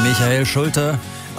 Michael Schulte.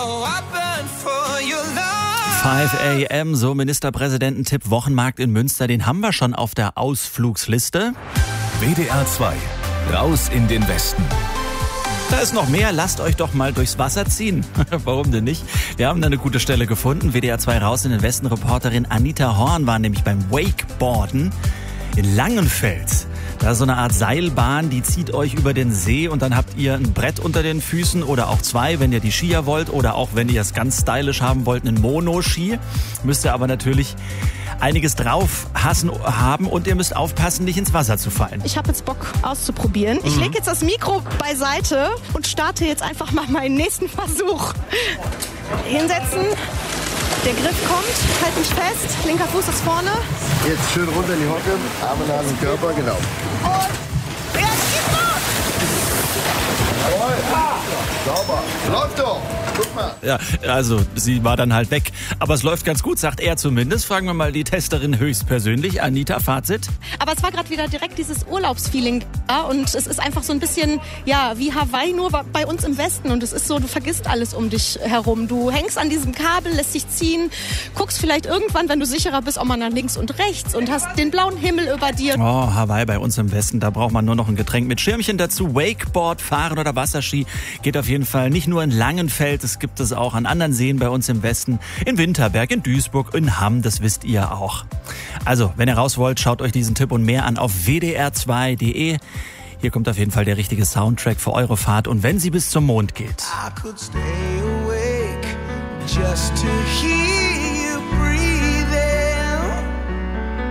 5 a.m., so Ministerpräsidententipp Wochenmarkt in Münster, den haben wir schon auf der Ausflugsliste. WDR 2, raus in den Westen. Da ist noch mehr, lasst euch doch mal durchs Wasser ziehen. Warum denn nicht? Wir haben da eine gute Stelle gefunden. WDR 2 raus in den Westen. Reporterin Anita Horn war nämlich beim Wakeboarden in Langenfeld. Da ist so eine Art Seilbahn, die zieht euch über den See und dann habt ihr ein Brett unter den Füßen oder auch zwei, wenn ihr die Skier wollt oder auch wenn ihr es ganz stylisch haben wollt, einen Monoski. Müsst ihr aber natürlich einiges drauf haben und ihr müsst aufpassen, nicht ins Wasser zu fallen. Ich habe jetzt Bock auszuprobieren. Ich lege jetzt das Mikro beiseite und starte jetzt einfach mal meinen nächsten Versuch. Hinsetzen. Der Griff kommt, halt mich fest, linker Fuß ist vorne. Jetzt schön runter in die Hocke, Arme nah an den Körper, genau. Und jetzt geht's los! Jawohl, sauber, läuft doch, guck mal. Ja, also sie war dann halt weg. Aber es läuft ganz gut, sagt er zumindest. Fragen wir mal die Testerin höchstpersönlich. Anita, Fazit? Aber es war gerade wieder direkt dieses Urlaubsfeeling da und es ist einfach so ein bisschen, ja, wie Hawaii, nur bei uns im Westen. Und es ist so, du vergisst alles um dich herum. Du hängst an diesem Kabel, lässt dich ziehen, guckst vielleicht irgendwann, wenn du sicherer bist, auch mal nach links und rechts und hast den blauen Himmel über dir. Oh, Hawaii bei uns im Westen, da braucht man nur noch ein Getränk mit Schirmchen dazu. Wakeboard, Fahren oder Wasserski geht auf jeden Fall nicht nur in Langenfeld, es gibt es auch an anderen Seen bei uns im Westen, in Winterberg, in Duisburg, in Hamm, das wisst ihr auch. Also, wenn ihr raus wollt, schaut euch diesen Tipp und mehr an auf wdr2.de. Hier kommt auf jeden Fall der richtige Soundtrack für eure Fahrt und wenn sie bis zum Mond geht. I could stay awake just to hear